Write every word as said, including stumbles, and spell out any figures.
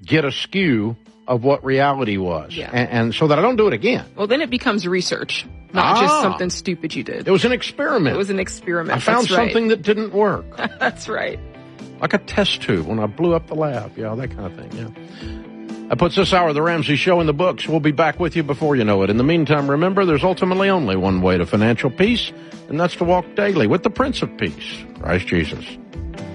get a skew of what reality was. Yeah. And, and so that I don't do it again. Well, then it becomes research, not Ah. just something stupid you did. It was an experiment. It was an experiment. I found That's right. something that didn't work. That's right. Like a test tube when I blew up the lab. Yeah, that kind of thing, yeah. That puts this hour of the Ramsey Show in the books. We'll be back with you before you know it. In the meantime, remember, there's ultimately only one way to financial peace, and that's to walk daily with the Prince of Peace, Christ Jesus.